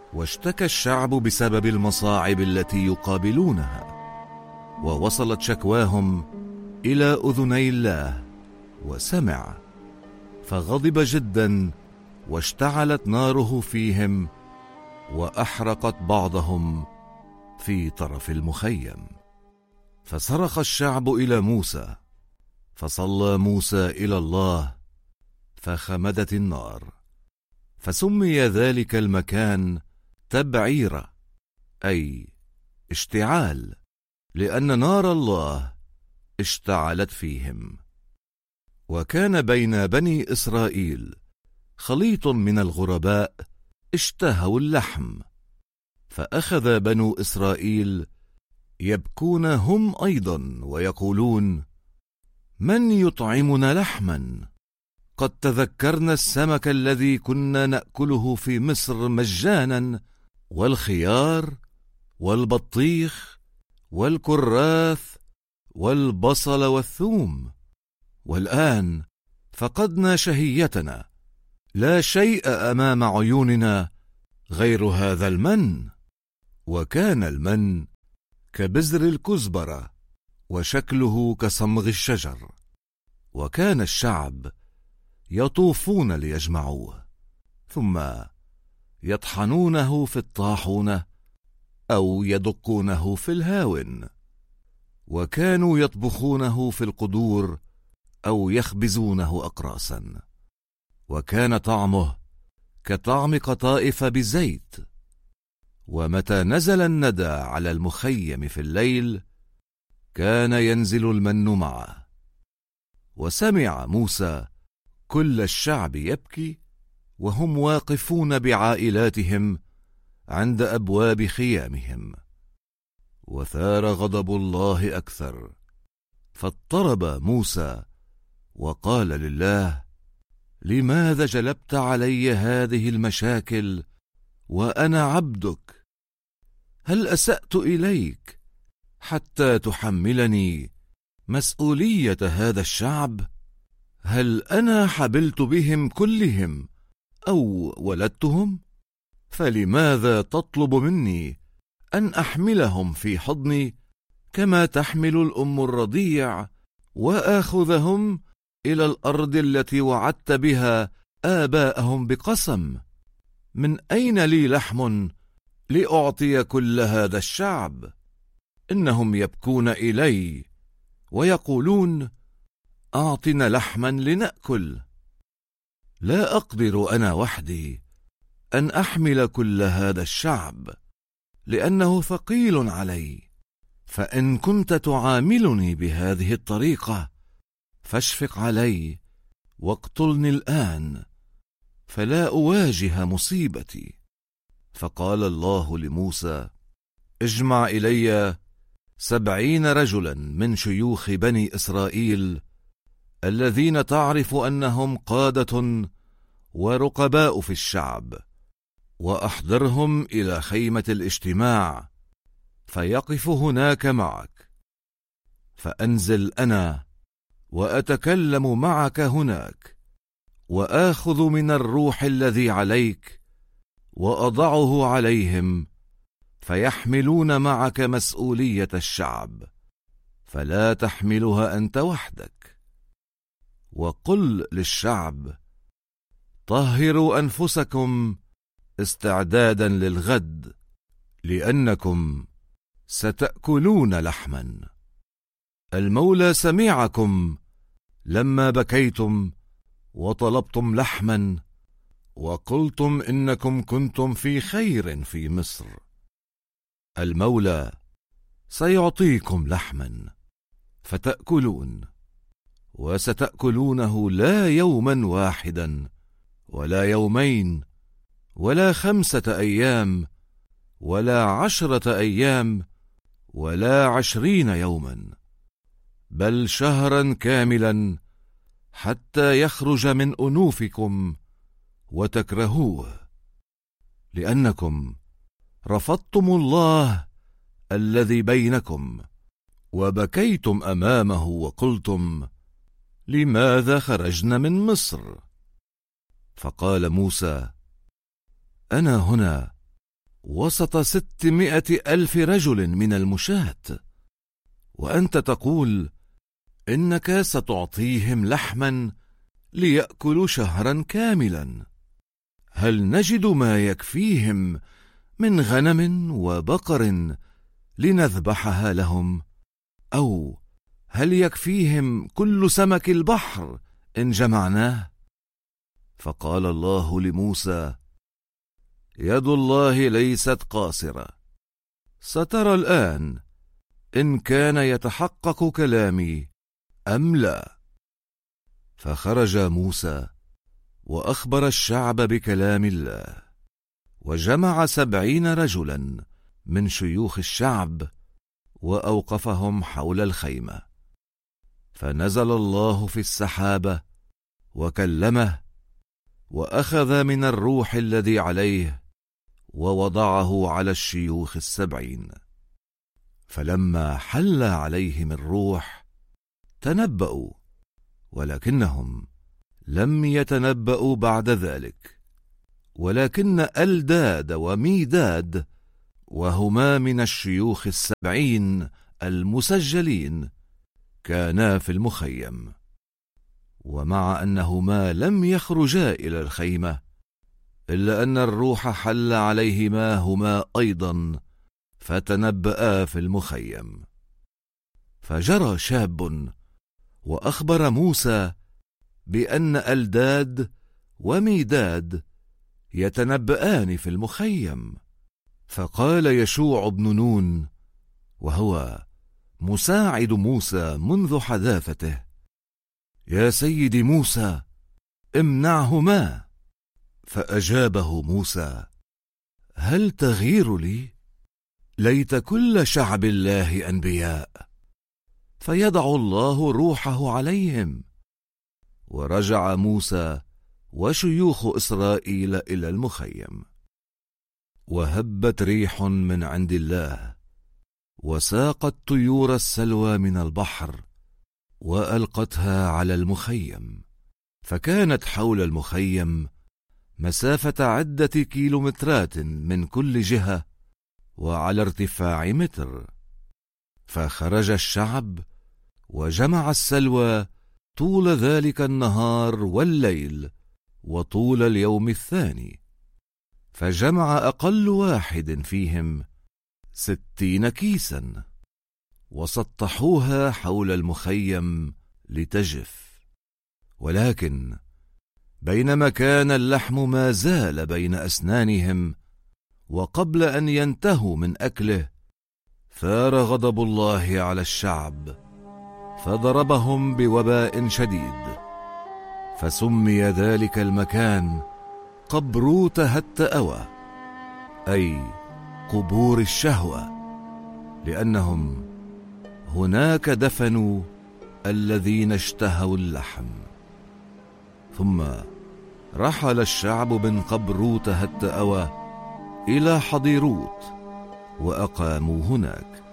واشتكى الشعب بسبب المصاعب التي يقابلونها، ووصلت شكواهم إلى أذني الله وسمع، فغضب جدا واشتعلت ناره فيهم وأحرقت بعضهم في طرف المخيم. فصرخ الشعب إلى موسى، فصلى موسى إلى الله فخمدت النار، فسمي ذلك المكان تبعيرة، أي اشتعال، لأن نار الله اشتعلت فيهم. وكان بين بني إسرائيل خليط من الغرباء اشتهوا اللحم، فأخذ بنو إسرائيل يبكون هم أيضا ويقولون: من يطعمنا لحما؟ قد تذكرنا السمك الذي كنا نأكله في مصر مجانا، والخيار والبطيخ والكراث والبصل والثوم، والآن فقدنا شهيتنا، لا شيء أمام عيوننا غير هذا المن. وكان المن كبذر الكزبرة وشكله كصمغ الشجر. وكان الشعب يطوفون ليجمعوه، ثم يطحنونه في الطاحونة أو يدقونه في الهاون، وكانوا يطبخونه في القدور أو يخبزونه أقراصا، وكان طعمه كطعم قطائف بزيت. ومتى نزل الندى على المخيم في الليل كان ينزل المن معه. وسمع موسى كل الشعب يبكي وهم واقفون بعائلاتهم عند أبواب خيامهم، وثار غضب الله أكثر، فاضطرب موسى وقال لله: لماذا جلبت علي هذه المشاكل وأنا عبدك؟ هل أسأت إليك حتى تحملني مسؤولية هذا الشعب؟ هل أنا حبلت بهم كلهم أو ولدتهم؟ فلماذا تطلب مني أن أحملهم في حضني كما تحمل الأم الرضيع، وآخذهم إلى الأرض التي وعدت بها آباءهم بقسم؟ من أين لي لحم لأعطي كل هذا الشعب؟ إنهم يبكون إلي ويقولون: أعطنا لحما لنأكل. لا أقدر أنا وحدي أن أحمل كل هذا الشعب، لأنه ثقيل علي. فإن كنت تعاملني بهذه الطريقة فاشفق علي واقتلني الآن، فلا أواجه مصيبتي. فقال الله لموسى: اجمع إلي 70 رجلا من شيوخ بني إسرائيل الذين تعرف أنهم قادة ورقباء في الشعب، وأحضرهم إلى خيمة الاجتماع فيقف هناك معك، فأنزل أنا وأتكلم معك هناك، وآخذ من الروح الذي عليك وأضعه عليهم، فيحملون معك مسؤولية الشعب، فلا تحملها أنت وحدك. وقل للشعب: طهروا أنفسكم استعدادا للغد، لأنكم ستأكلون لحما. المولى سمعكم لما بكيتم وطلبتم لحما، وقلتم إنكم كنتم في خير في مصر. المولى سيعطيكم لحما فتأكلون، وستأكلونه لا يوما واحدا ولا يومين ولا 5 أيام ولا 10 أيام ولا 20 يوما، بل شهرا كاملا، حتى يخرج من أنوفكم وتكرهوه، لأنكم رفضتم الله الذي بينكم، وبكيتم أمامه وقلتم: لماذا خرجنا من مصر؟ فقال موسى: أنا هنا وسط 600,000 رجل من المشاة، وأنت تقول إنك ستعطيهم لحما ليأكلوا شهرا كاملا. هل نجد ما يكفيهم من غنم وبقر لنذبحها لهم؟ أو هل يكفيهم كل سمك البحر إن جمعناه؟ فقال الله لموسى: يد الله ليست قاصرة، سترى الآن إن كان يتحقق كلامي أم لا. فخرج موسى وأخبر الشعب بكلام الله، وجمع 70 رجلا من شيوخ الشعب وأوقفهم حول الخيمة. فنزل الله في السحابة وكلمه، وأخذ من الروح الذي عليه ووضعه على الشيوخ 70. فلما حل عليهم الروح تنبأوا، ولكنهم لم يتنبأوا بعد ذلك، ولكن ألداد وميداد، وهما من الشيوخ 70 المسجلين، كانا في المخيم. ومع أنهما لم يخرجا إلى الخيمة، إلا أن الروح حل عليهما هما أيضا، فتنبأ في المخيم. فجرى شاب وأخبر موسى بأن ألداد وميداد يتنبأان في المخيم. فقال يشوع بن نون، وهو مساعد موسى منذ حداثته: يا سيدي موسى، امنعهما. فأجابه موسى: هل تغير لي؟ ليت كل شعب الله أنبياء، فيضع الله روحه عليهم. ورجع موسى وشيوخ إسرائيل إلى المخيم. وهبت ريح من عند الله، وساقت طيور السلوى من البحر، وألقتها على المخيم، فكانت حول المخيم مسافة عدة كيلومترات من كل جهة، وعلى ارتفاع متر. فخرج الشعب وجمع السلوى طول ذلك النهار والليل وطول اليوم الثاني، فجمع أقل واحد فيهم 60 كيسا، وسطحوها حول المخيم لتجف. ولكن بينما كان اللحم ما زال بين أسنانهم، وقبل أن ينتهوا من أكله، ثار غضب الله على الشعب، فضربهم بوباء شديد. فسمي ذلك المكان قبروت هتأوى، أي قبور الشهوة، لأنهم هناك دفنوا الذين اشتهوا اللحم. ثم رحل الشعب من قبروت هتأوى إلى حضيروت، وأقاموا هناك.